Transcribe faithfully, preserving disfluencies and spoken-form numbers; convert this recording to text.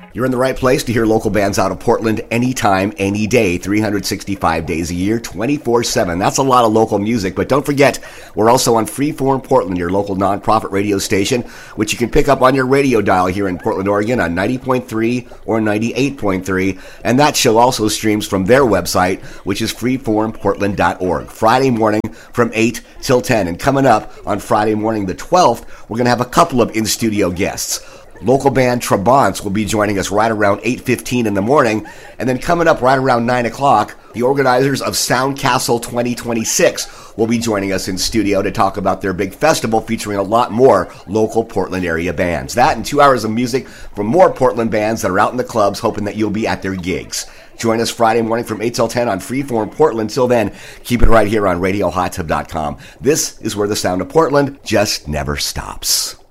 You're in the right place to hear local bands out of Portland anytime, any day, three hundred sixty-five days a year, twenty-four seven. That's a lot of local music, but don't forget, we're also on Freeform Portland, your local nonprofit radio station, which you can pick up on your radio dial here in Portland, Oregon on ninety point three or ninety-eight point three, and that show also streams from their website, which is freeform portland dot org, Friday morning from eight till ten. And coming up on Friday morning the twelfth, we're going to have a couple of in-studio guests. Local band Trabants will be joining us right around eight fifteen in the morning. And then coming up right around nine o'clock, the organizers of Sound Castle twenty twenty-six will be joining us in studio to talk about their big festival featuring a lot more local Portland area bands. That and two hours of music from more Portland bands that are out in the clubs, hoping that you'll be at their gigs. Join us Friday morning from eight till ten on Freeform Portland. Till then, keep it right here on radio hot tub dot com. This is where the sound of Portland just never stops.